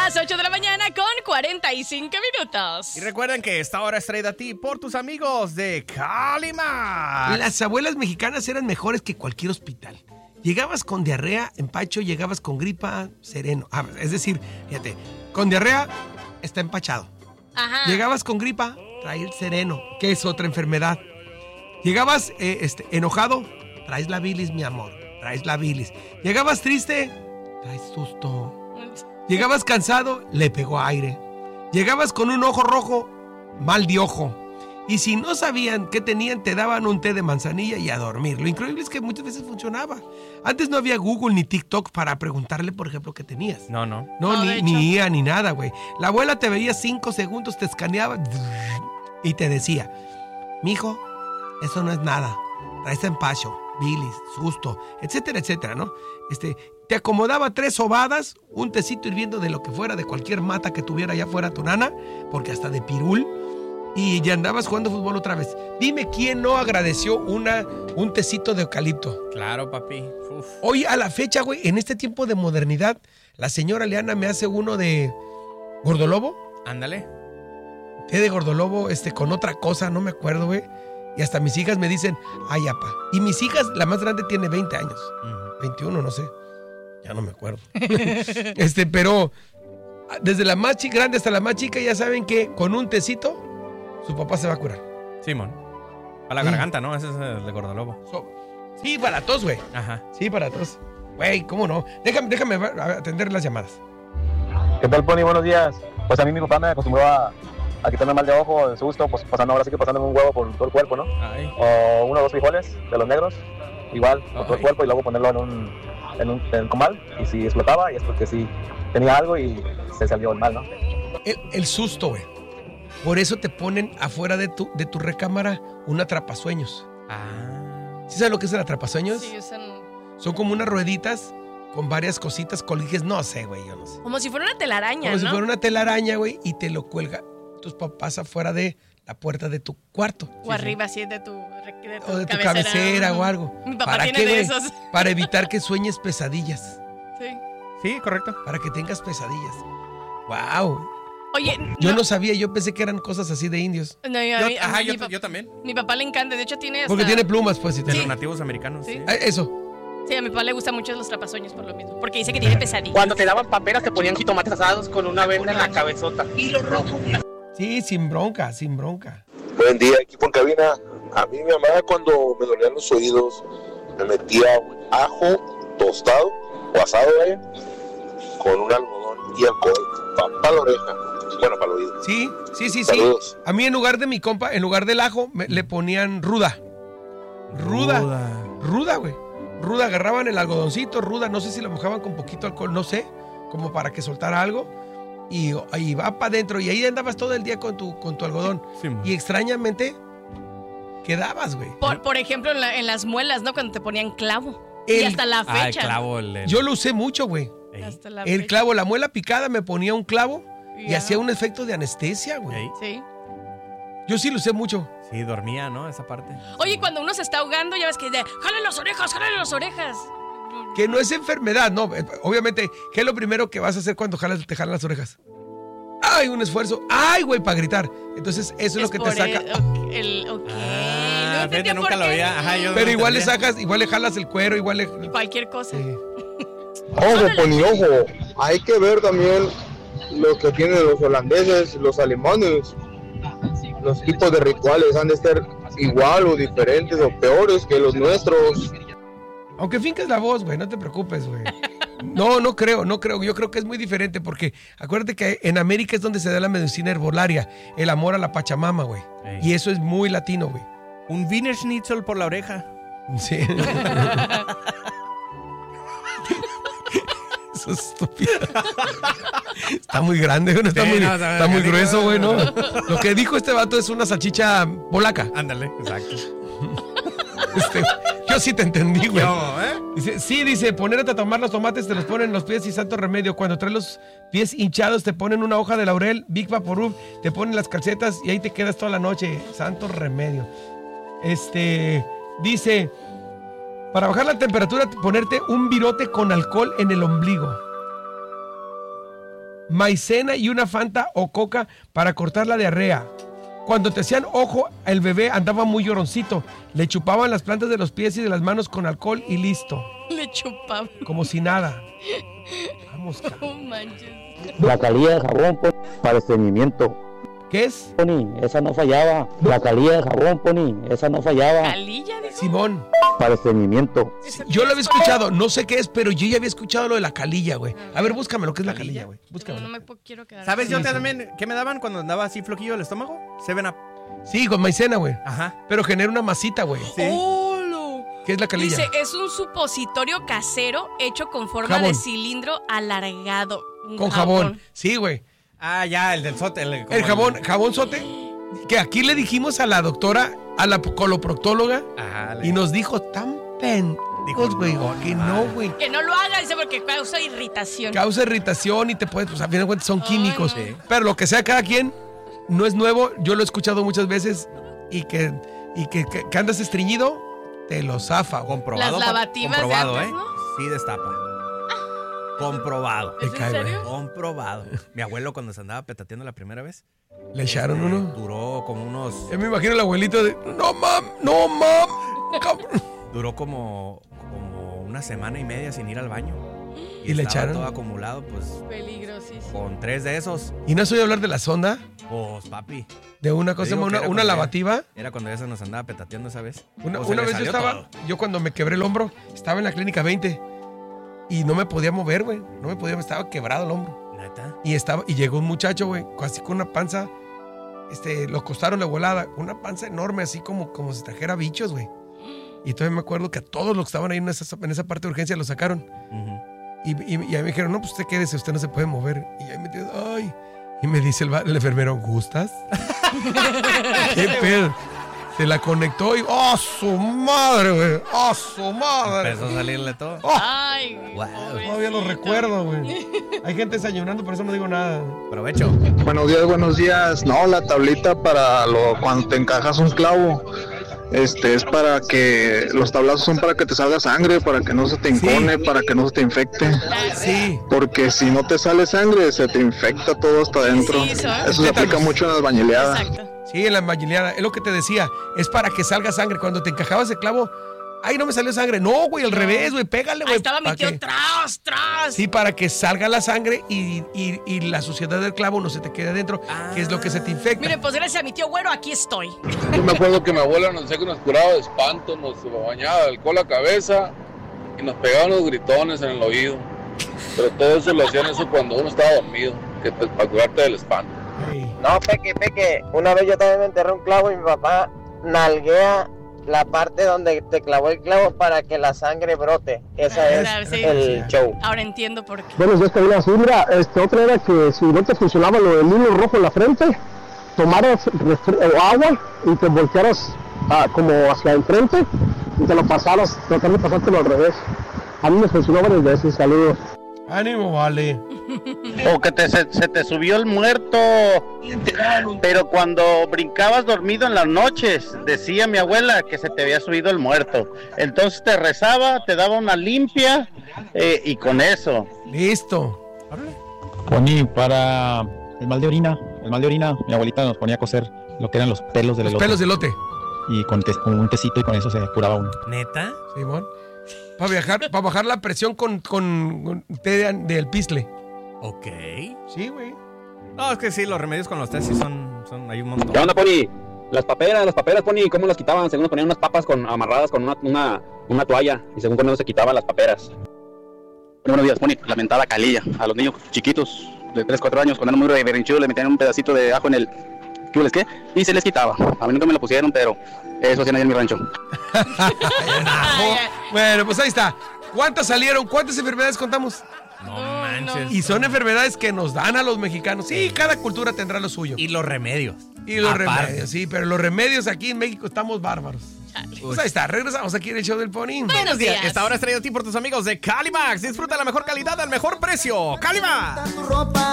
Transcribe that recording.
Las 8 de la mañana con 45 minutos. Y recuerden que esta hora es traída a ti por tus amigos de Calimax. Las abuelas mexicanas eran mejores que cualquier hospital. Llegabas con diarrea, empacho, llegabas con gripa, sereno. Es decir, fíjate, con diarrea está empachado. Ajá. Llegabas con gripa, trae el sereno, que es otra enfermedad. Llegabas enojado, traes la bilis, mi amor, traes la bilis. Llegabas triste, traes susto. Llegabas cansado, le pegó aire. Llegabas con un ojo rojo, mal de ojo. Y si no sabían qué tenían, te daban un té de manzanilla y a dormir. Lo increíble es que muchas veces funcionaba. Antes no había Google ni TikTok para preguntarle, por ejemplo, qué tenías. No, ni IA ni nada, güey. La abuela te veía 5 segundos, te escaneaba y te decía, mijo, eso no es nada. Traes empacho, bilis, susto, etcétera, etcétera, ¿no? Te acomodaba 3 sobadas, un tecito hirviendo de lo que fuera, de cualquier mata que tuviera allá fuera tu nana, porque hasta de pirul, y ya andabas jugando fútbol otra vez. Dime quién no agradeció un tecito de eucalipto. Claro, papi. Uf. Hoy a la fecha, güey, en este tiempo de modernidad, la señora Leana me hace uno de gordolobo. Ándale. Té de gordolobo, con otra cosa, no me acuerdo, güey. Y hasta mis hijas me dicen, ay, apa. Y mis hijas, la más grande tiene 20 años. 21, no sé. Ya no me acuerdo. Pero desde la más grande hasta la más chica ya saben que con un tecito su papá se va a curar. Simón. A la garganta, ¿no? Ese es el de gordolobo. Sí, para tos, güey. Ajá. Sí, para tos. Güey, ¿cómo no? Déjame atender las llamadas. ¿Qué tal, Pony? Buenos días. Pues a mí mi papá me acostumbró a quitarme mal de ojo, de susto, pues ahora sí que pasándome un huevo por todo el cuerpo, ¿no? Ay. O 1 o 2 frijoles de los negros, igual, por todo el cuerpo, y luego ponerlo en el comal, y si explotaba, y es porque sí tenía algo y se salió el mal, ¿no? El susto, güey. Por eso te ponen afuera de tu recámara un atrapasueños. ¿Sí sabes lo que es el atrapasueños? Sí, son como unas rueditas con varias cositas, coliges, no sé, güey, yo no sé. Como si fuera una telaraña, Como ¿no? si fuera una telaraña, güey, y te lo cuelga tus papás afuera de la puerta de tu cuarto. O arriba, así de tu O de tu cabecera o algo. Mi papá ¿Para tiene qué, de güey? esos. Para evitar que sueñes pesadillas. Sí. Sí, correcto. Para que tengas pesadillas. ¡Wow! Oye, Yo no sabía, yo pensé que eran cosas así de indios. No, Yo también. Mi papá le encanta, de hecho tiene hasta... Porque tiene plumas, pues. De los nativos americanos. Sí. Eso. Sí, a mi papá le gustan mucho los trapasueños por lo mismo, porque dice que tiene pesadillas. Cuando te daban paperas te ponían jitomates asados con una venda en la cabezota. Hilo rojo. Sí, sin bronca, sin bronca. Buen día, equipo en cabina. A mí mi mamá cuando me dolían los oídos me metía ajo tostado o asado, con un algodón y alcohol para la oreja. Bueno, para el oído. Sí. Saludos. A mí en lugar de mi compa, en lugar del ajo, le ponían ruda. Ruda, güey. Ruda, agarraban el algodoncito, ruda, no sé si lo mojaban con poquito alcohol, no sé, como para que soltara algo. Y ahí va para adentro, y ahí andabas todo el día con tu algodón. Sí. Y extrañamente, quedabas, güey. Por ejemplo, en las muelas, ¿no? Cuando te ponían clavo. Y hasta la fecha. El clavo. Yo lo usé mucho, güey. Hasta la El fecha. clavo, la muela picada me ponía un clavo y Ya. hacía un efecto de anestesia, güey. Sí. Yo sí lo usé mucho. Sí, dormía, ¿no? Esa parte. Oye, cuando uno se está ahogando, ya ves que ¡jale las orejas! Que no es enfermedad, no. Obviamente, ¿qué es lo primero que vas a hacer cuando te jalan las orejas? ¡Ay, un esfuerzo! ¡Ay, güey, para gritar! Entonces, eso es lo que te saca. Ok. No entendía nunca por lo qué. veía. Ajá, yo Pero no igual le entendía. sacas, igual le jalas el cuero, igual le... Cualquier cosa. Sí. Ojo, Pony, ojo. Hay que ver también lo que tienen los holandeses, los alemanes. Los tipos de rituales han de ser igual o diferentes o peores que los nuestros. Aunque finques la voz, güey, no te preocupes, güey. No creo. Yo creo que es muy diferente porque acuérdate que en América es donde se da la medicina herbolaria, el amor a la Pachamama, güey. Y eso es muy latino, güey. Un Wiener Schnitzel por la oreja. Sí. Eso es estúpido. Está muy grande, güey. Está muy grueso, güey, ¿no? Lo que dijo este vato es una salchicha polaca. Ándale, exacto. Yo sí te entendí, güey. ¿Eh? Dice, ponerte a tomar los tomates, te los ponen en los pies y santo remedio. Cuando traes los pies hinchados, te ponen una hoja de laurel, Big Vaporub, te ponen las calcetas y ahí te quedas toda la noche. Santo remedio. Dice, para bajar la temperatura, ponerte un virote con alcohol en el ombligo. maicena y una Fanta o Coca para cortar la diarrea. Cuando te hacían ojo, el bebé andaba muy lloroncito. Le chupaban las plantas de los pies y de las manos con alcohol y listo. Le chupaban. Como si nada. Vamos, No manches. La calidad de jabón, para estreñimiento. ¿Qué es? Pony, esa no fallaba. La calidad de jabón, Pony, esa no fallaba. ¿Calilla, dijo? Simón. Para estreñimiento. Yo lo había escuchado, no sé qué es, pero yo ya había escuchado lo de la calilla, güey. A ver, búscame lo que es la calilla, güey. Búscame. No me quiero quedar. ¿Sabes yo también qué me daban cuando andaba así floquillo el estómago? 7-Up. Sí, con maicena, güey. Ajá. Pero genera una masita, güey. Sí. ¿Qué es la calilla? Dice, es un supositorio casero hecho con forma Jabón. de cilindro alargado. Un Con jabón. Sí, güey. Ah, ya, el del sote. El jabón sote. Que aquí le dijimos a la doctora, a la coloproctóloga, Ajá, y nos dijo tan pendejos, güey, que no, güey. Que no lo haga, dice, porque causa irritación. Causa irritación y te puede, pues a fin de cuentas son químicos. Sí. Pero lo que sea cada quien, no es nuevo. Yo lo he escuchado muchas veces y que andas estreñido, te lo zafa, güey. Comprobado. Las lavativas comprobado, de antes, ¿no? Sí destapa. Comprobado. ¿Es Te cae, en güey. serio? Comprobado. Mi abuelo cuando se andaba petateando la primera vez, ¿Le echaron uno? duró como unos... Yo me imagino el abuelito de, no, mam, cabrón. Duró como una semana y media sin ir al baño. ¿Y le estaba echaron? todo acumulado, pues, Peligrosísimo. con 3 de esos. ¿Y no has oído hablar de la sonda? Pues, papi. De una cosa, digo que era una cuando lavativa. Era cuando ya se nos andaba petateando esa vez. Una O se le vez yo salió estaba, todo. yo cuando me quebré el hombro, estaba en la clínica 20 y no me podía mover, güey. No me podía, estaba quebrado el hombro. ¿Neta? Y llegó un muchacho, güey, casi con una panza, lo acostaron de volada, una panza enorme, así como si trajera bichos, güey. Y todavía me acuerdo que a todos los que estaban ahí en esa parte de urgencia lo sacaron. Ujú. Y ahí me dijeron, no, pues usted quédese, usted no se puede mover. Y ahí me dice, ay. Y me dice el enfermero, ¿gustas? ¿Qué pedo? Se la conectó y, ¡oh, su madre, güey! ¡Oh, su madre! Empezó a salirle todo. ¡Oh! Ay, Wow. Todavía lo recuerdo, güey. Hay gente desayunando, por eso no digo nada. Provecho. Buenos días. No, la tablita para cuando te encajas un clavo. Es para que los tablazos son para que te salga sangre, para que no se te encone, para que no se te infecte. Sí. Porque si no te sale sangre, se te infecta todo hasta adentro. Sí, eso, ¿eh? Eso se aplica mucho en las bañileadas. Exacto. Sí, en la bañileada. Es lo que te decía. Es para que salga sangre. Cuando te encajabas el clavo, ¡ay, no me salió sangre! No, güey, al revés, güey. Pégale, güey. Ahí estaba mi ¿Para tío, qué? tras. Sí, para que salga la sangre y la suciedad del clavo no se te quede adentro, que es lo que se te infecta. Miren, pues gracias a mi tío güero, aquí estoy. Yo me acuerdo que mi abuela nos decía que nos curaba de espanto, nos bañaba de alcohol la cabeza y nos pegaba unos gritones en el oído. Pero todo eso lo hacían eso cuando uno estaba dormido, para curarte del espanto. Ey. No, Peque, una vez yo también me enterré un clavo y mi papá nalguea la parte donde te clavó el clavo para que la sangre brote. Ese Claro, es sí. el show. Ahora entiendo por qué. Buenos días, Cabina. Sí, mira, otra era que si no te funcionaba lo del hilo rojo en la frente, tomaras agua y te voltearas como hacia el frente y te lo pasaras, tratando de pasártelo al revés. A mí me funcionó varias veces. Saludos. Ánimo, vale. O que se te subió el muerto. Pero cuando brincabas dormido en las noches, decía mi abuela que se te había subido el muerto. Entonces te rezaba, te daba una limpia y con eso. Listo. Pony, para el mal de orina, mi abuelita nos ponía a coser lo que eran los pelos del Los elote. pelos de elote. Y con un tecito y con eso se curaba uno. ¿Neta? Simón. Para bajar la presión con té del pisle. Ok. Sí, güey. No, es que sí, los remedios con los test sí son hay un montón. ¿Qué onda, Pony? Las paperas, Pony, ¿cómo las quitaban? Según nos ponían unas papas amarradas con una toalla y según con eso se quitaban las paperas. Buenos días, Pony. Lamentada calilla. A los niños chiquitos de 3, 4 años, cuando eran muy berrinchudos, le metían un pedacito de ajo en el... ¿Qué? Y se les quitaba. A mí nunca me lo pusieron, pero eso hacían ahí en mi rancho. Bueno, pues ahí está. ¿Cuántas salieron? ¿Cuántas enfermedades contamos? No manches. Y son enfermedades que nos dan a los mexicanos. Sí, cada cultura tendrá lo suyo. Y los remedios. Y los Aparte. remedios, sí, pero los remedios aquí en México estamos bárbaros. Pues ahí está, regresamos aquí en el show del Pony. Buenos días. Esta hora es traído a ti por tus amigos de Calimax. Disfruta la mejor calidad al mejor precio. ¡Calimax!